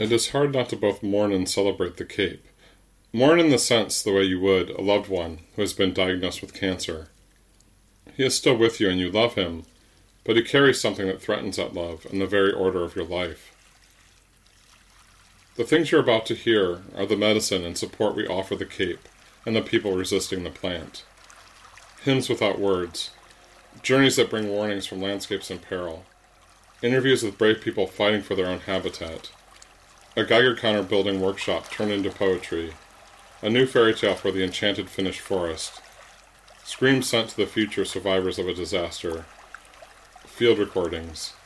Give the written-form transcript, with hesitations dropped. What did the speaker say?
It is hard not to both mourn and celebrate the Cape. Mourn in the sense the way you would a loved one who has been diagnosed with cancer. He is still with you and you love him, but he carries something that threatens that love and the very order of your life. The things you're about to hear are the medicine and support we offer the Cape and the people resisting the plant. Hymns without words, journeys that bring warnings from landscapes in peril, interviews with brave people fighting for their own habitat, a Geiger counter building workshop turned into poetry, a new fairy tale for the enchanted Finnish forest, screams sent to the future survivors of a disaster, field recordings,